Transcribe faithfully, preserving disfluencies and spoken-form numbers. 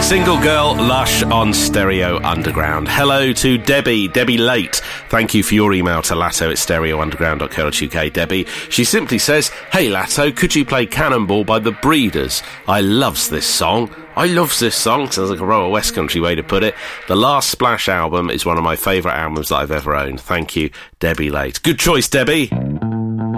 Single Girl, Lush on Stereo Underground. Hello to Debbie, Debbie Late. Thank you for your email to Latto at stereo underground dot co dot uk, Debbie. She simply says, "Hey Latto, could you play Cannonball by The Breeders? I loves this song. I loves this song." Sounds like a Royal West Country way to put it. The Last Splash album is one of my favourite albums that I've ever owned. Thank you, Debbie Late. Good choice, Debbie.